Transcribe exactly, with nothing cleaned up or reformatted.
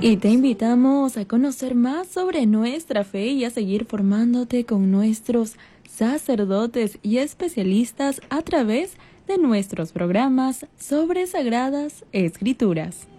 Y te invitamos a conocer más sobre nuestra fe y a seguir formándote con nuestros sacerdotes y especialistas a través de nuestros programas sobre Sagradas Escrituras.